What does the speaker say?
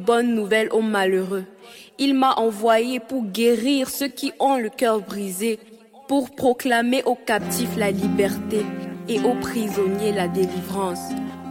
Bonne nouvelle aux malheureux. Il m'a envoyé pour guérir ceux qui ont le cœur brisé, pour proclamer aux captifs la liberté et aux prisonniers la délivrance,